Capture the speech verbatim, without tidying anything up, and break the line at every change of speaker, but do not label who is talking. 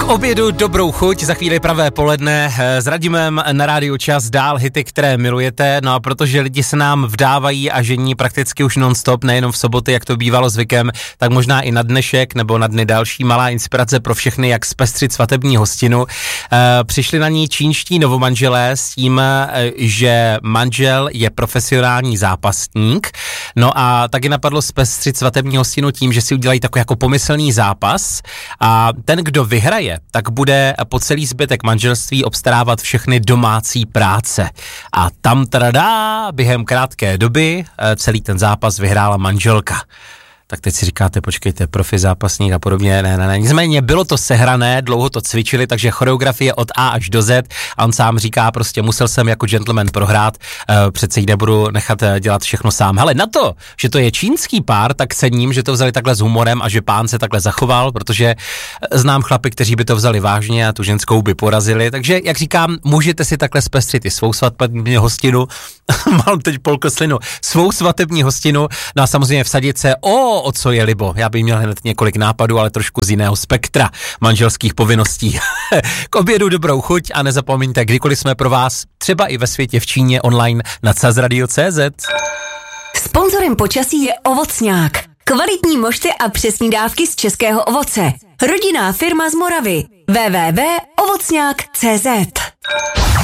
obědu dobrou chuť, za chvíli pravé poledne s Radimem na rádiu Čas dál hity, které milujete, no a protože lidi se nám vdávají a žení prakticky už non-stop, nejenom v soboty, jak to bývalo zvykem, tak možná i na dnešek nebo na dny další malá inspirace pro všechny, jak zpestřit svatební hostinu. E, přišli na ní čínští novomanželé s tím, že manžel je profesionální zápasník, no a taky napadlo zpestřit svatební hostinu tím, že si udělají takový jako pomyslný zápas a ten, kdo vyhraje, tak bude po celý zbytek manželství obstarávat všechny domácí práce. A tam teda během krátké doby celý ten zápas vyhrála manželka. Tak teď si říkáte, počkejte, profi zápasník a podobně, ne, ne, ne. Nicméně bylo to sehrané, dlouho to cvičili, takže choreografie od A až do Z a on sám říká, prostě musel jsem jako gentleman prohrát, uh, přece jí nebudu nechat dělat všechno sám. Hele, na to, že to je čínský pár, tak cením, že to vzali takhle s humorem a že pán se takhle zachoval, protože znám chlapy, kteří by to vzali vážně a tu ženskou by porazili, takže jak říkám, můžete si takhle zpestřit i svou svatební hostinu, mám teď polkoslinu, svou svatební hostinu, no a samozřejmě vsadit se o o co je libo. Já bych měl hned několik nápadů, ale trošku z jiného spektra manželských povinností. K obědu dobrou chuť a nezapomeňte, kdykoliv jsme pro vás, třeba i ve světě v Číně online na cazradio tečka cé zet.
Sponzorem počasí je Ovocňák. Kvalitní mošty a přesní dávky z českého ovoce. Rodinná firma z Moravy. w w w tečka ovocňák tečka cé zet.